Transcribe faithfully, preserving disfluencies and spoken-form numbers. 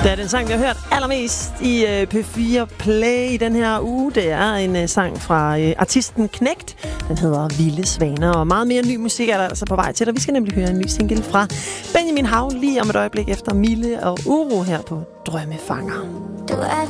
Det er den sang, vi har hørt allermest i uh, P fire Play i den her uge. Det er en uh, sang fra uh, artisten Knægt. Den hedder Vilde Svaner, og meget mere ny musik er der altså på vej til dig. Vi skal nemlig høre en ny single fra Benjamin Hav lige om et øjeblik efter Mille og Uro her på Drømmefanger. Du er